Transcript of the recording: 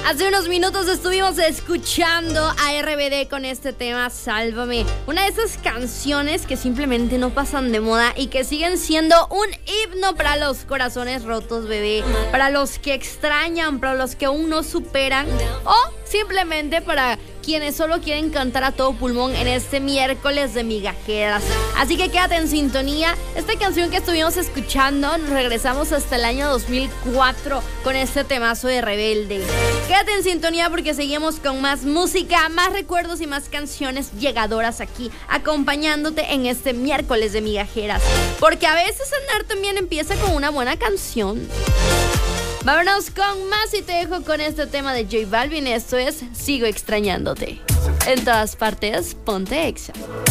Hace unos minutos estuvimos escuchando a RBD con este tema Sálvame, una de esas canciones que simplemente no pasan de moda y que siguen siendo un himno para los corazones rotos, bebé, para los que extrañan, para los que aún no superan o simplemente para quienes solo quieren cantar a todo pulmón en este miércoles de migajeras. Así que quédate en sintonía. Esta canción que estuvimos escuchando, nos regresamos hasta el año 2004 con este temazo de Rebelde. Quédate en sintonía porque seguimos con más música, más recuerdos y más canciones llegadoras aquí, acompañándote en este miércoles de migajeras. Porque a veces andar también empieza con una buena canción. Vámonos con más y te dejo con este tema de J Balvin. Esto es Sigo Extrañándote. En todas partes, ponte Exa.